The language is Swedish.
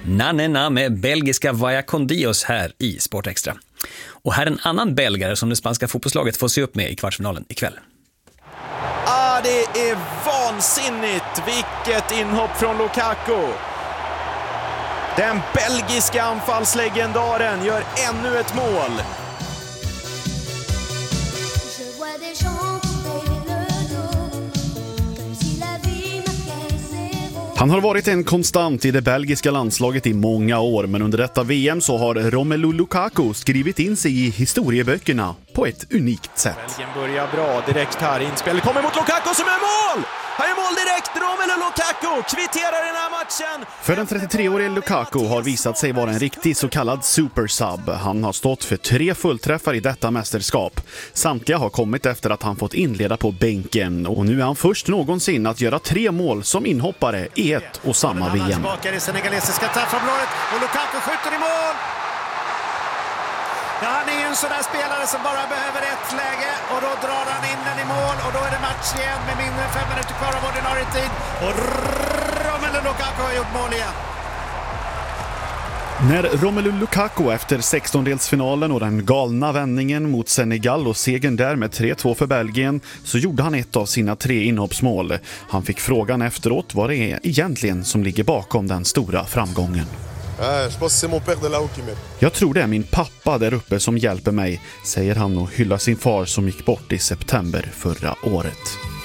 Nanena med belgiska Vaya con Dios här i Sportextra. Och här är en annan belgare som det spanska fotbollslaget får se upp med i kvartsfinalen ikväll. Det är vansinnigt. Vilket inhopp från Lukaku. Den belgiska anfallslegendaren gör ännu ett mål. Han har varit en konstant i det belgiska landslaget i många år, men under detta VM så har Romelu Lukaku skrivit in sig i historieböckerna på ett unikt sätt. Belgien börjar bra direkt här. Inspel kommer mot Lukaku som är mål! Han är mål direkt! Romelu Lukaku kvitterar den här matchen! För den 33-årige Lukaku har visat sig vara en riktig så kallad supersub. Han har stått för 3 fullträffar i detta mästerskap. Samtliga har kommit efter att han fått inleda på bänken. Och nu är han först någonsin att göra 3 mål som inhoppare i ett och samma VM. Tillbaka i det senegalesiska straffområdet och Lukaku skjuter i mål! Ja, han är ju en sån där spelare som bara behöver ett läge och då drar han in den i mål och då är det match igen med mindre än 5 minuter kvar av ordinarie tid och Romelu Lukaku har gjort mål igen. När Romelu Lukaku efter 16-delsfinalen och den galna vändningen mot Senegal och segern där med 3-2 för Belgien så gjorde han ett av sina 3 inhoppsmål. Han fick frågan efteråt vad det är egentligen som ligger bakom den stora framgången. Jag tror det är min pappa där uppe som hjälper mig, säger han och hyllar sin far som gick bort i september förra året.